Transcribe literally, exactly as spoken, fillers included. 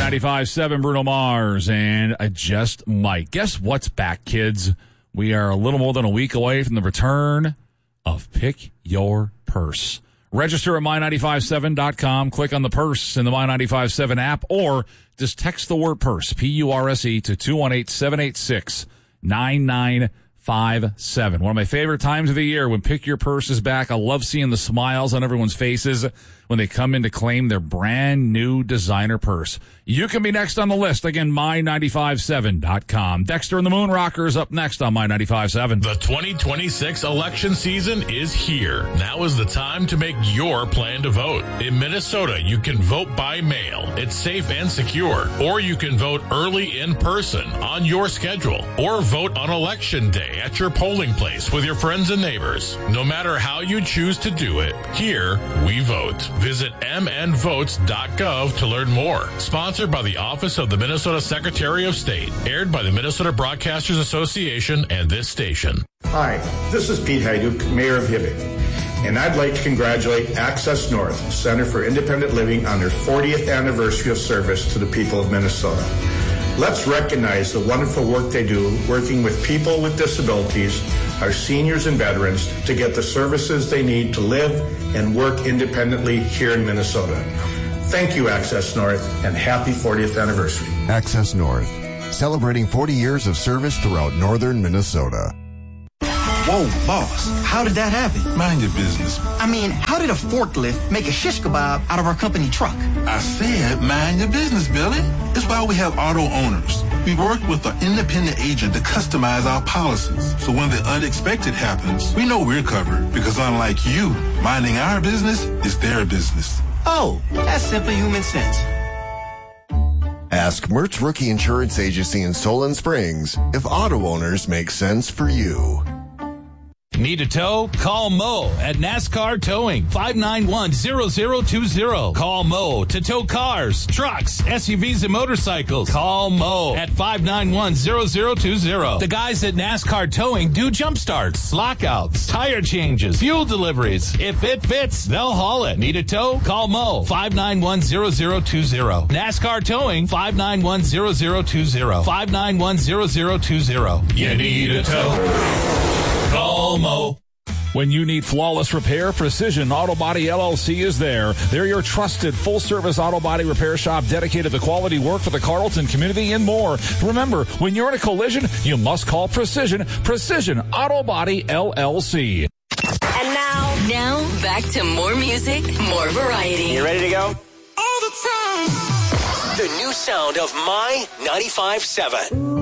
ninety-five point seven, Bruno Mars, and I Just Might. Guess what's back, kids? We are a little more than a week away from the return of Pick Your Purse. Register at my nine five seven dot com. Click on the purse in the My nine five seven app, or just text the word purse, P U R S E, to two one eight, seven eight six, nine nine five seven. One of my favorite times of the year when Pick Your Purse is back. I love seeing the smiles on everyone's faces when they come in to claim their brand new designer purse. You can be next on the list. Again, my nine five seven dot com. Dexter and the Moon Rockers up next on My nine five seven. The twenty twenty-six election season is here. Now is the time to make your plan to vote. In Minnesota, you can vote by mail. It's safe and secure. Or you can vote early in person on your schedule. Or vote on election day at your polling place with your friends and neighbors. No matter how you choose to do it, here we vote. Visit m n votes dot gov to learn more. Sponsored by the Office of the Minnesota Secretary of State. Aired by the Minnesota Broadcasters Association and this station. Hi, this is Pete Hajduk, Mayor of Hibbing, and I'd like to congratulate Access North, Center for Independent Living, on their fortieth anniversary of service to the people of Minnesota. Let's recognize the wonderful work they do working with people with disabilities, our seniors and veterans, to get the services they need to live and work independently here in Minnesota. Thank you, Access North, and happy fortieth anniversary. Access North, celebrating forty years of service throughout northern Minnesota. Whoa, boss, how did that happen? Mind your business. I mean, how did a forklift make a shish kebab out of our company truck? I said mind your business, Billy. It's why we have auto owners. We work with an independent agent to customize our policies. So when the unexpected happens, we know we're covered, because unlike you, minding our business is their business. Oh, that's simple human sense. Ask Mertz Rookie Insurance Agency in Solon Springs if auto owners make sense for you. Need a tow? Call Mo at NASCAR Towing, five nine one, zero zero two zero. Call Mo to tow cars, trucks, S U Vs, and motorcycles. Call Mo at five nine one, zero zero two zero. The guys at NASCAR Towing do jump starts, lockouts, tire changes, fuel deliveries. If it fits, they'll haul it. Need a tow? Call Mo, five nine one, zero zero two zero. NASCAR Towing, five nine one, zero zero two zero. five nine one, zero zero two zero. You need a tow? Call Mo. When you need flawless repair, Precision Auto Body L L C is there. They're your trusted full-service auto body repair shop dedicated to quality work for the Carlton community and more. Remember, when you're in a collision, you must call Precision. Precision Auto Body L L C. And now, now back to more music, more variety. You ready to go? All the time. The new sound of My ninety-five point seven.